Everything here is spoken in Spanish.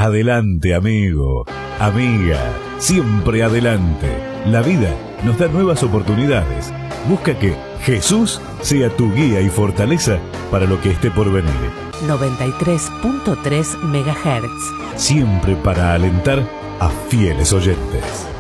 Adelante, amigo, amiga, siempre adelante. La vida nos da nuevas oportunidades. Busca que Jesús sea tu guía y fortaleza para lo que esté por venir. 93.3 MHz. Siempre para alentar a fieles oyentes.